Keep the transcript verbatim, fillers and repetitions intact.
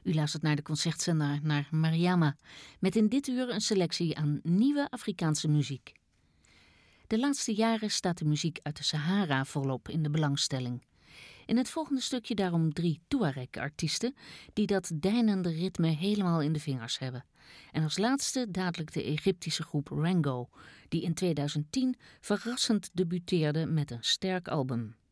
U luistert naar de concertzender, naar Mariama, met in dit uur een selectie aan nieuwe Afrikaanse muziek. De laatste jaren staat de muziek uit de Sahara volop in de belangstelling. In het volgende stukje daarom drie Tuareg-artiesten die dat deinende ritme helemaal in de vingers hebben. En als laatste dadelijk de Egyptische groep Rango, die in tweeduizend tien verrassend debuteerde met een sterk album.